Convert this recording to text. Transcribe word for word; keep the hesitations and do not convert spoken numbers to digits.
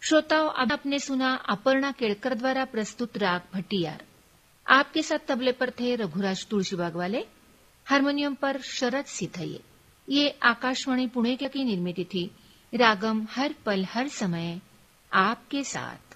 श्रोताओं, अब आपने सुना अपर्णा केड़कर द्वारा प्रस्तुत राग भट्टियार। आपके साथ तबले पर थे रघुराज तुलसीबाग वाले, हारमोनियम पर शरद सिथैये। ये आकाशवाणी पुणे की निर्मित थी। रागम हर पल हर समय आपके साथ।